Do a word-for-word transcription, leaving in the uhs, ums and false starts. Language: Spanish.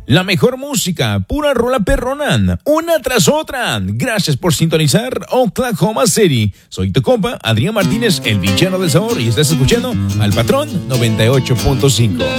La mejor música, pura rola perrona, una tras otra. Gracias por sintonizar Oklahoma City. Soy tu compa, Adrián Martínez, el villano del sabor, y estás escuchando al Patrón noventa y ocho punto cinco.